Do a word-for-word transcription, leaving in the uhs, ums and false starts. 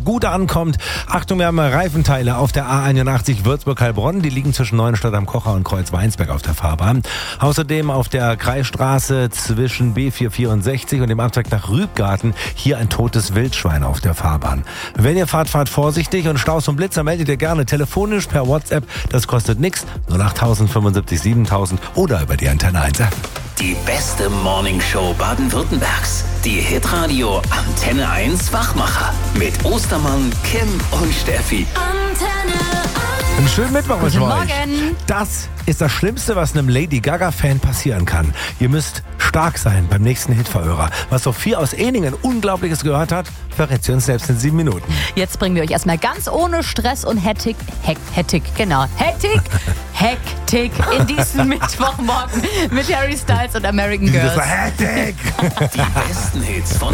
gut ankommt. Achtung, wir haben Reifenteile auf der A einundachtzig Würzburg-Heilbronn. Die liegen zwischen Neuenstadt am Kocher und Kreuz-Weinsberg auf der Fahrbahn. Außerdem auf der Kreisstraße zwischen B vierhundertvierundsechzig und dem Abzweig nach Rübgarten hier ein totes Wildschwein auf der Fahrbahn. Wenn ihr fahrt, fahrt vorsichtig und Staus und Blitzer meldet ihr gerne telefonisch per WhatsApp. Das kostet nichts. null acht fünfundsiebzig siebentausend oder über die Antenne eins App. Die beste Morningshow Baden-Württembergs. Die Hitradio Antenne eins Wachmacher. Mit Ostermann, Kim und Steffi. Antenne eins. Einen schönen Mittwoch mit Guten euch. Morgen. Das ist das Schlimmste, was einem Lady Gaga-Fan passieren kann. Ihr müsst stark sein beim nächsten Hitverhörer. Was Sophie aus Ehningen Unglaubliches gehört hat, verrät sie uns selbst in sieben Minuten. Jetzt bringen wir euch erstmal ganz ohne Stress und Hektik, Hek, Hektik, genau, Hektik, Hektik in diesen Mittwochmorgen mit Harry Styles und American Das Girls. war Hektik. Die besten Hits von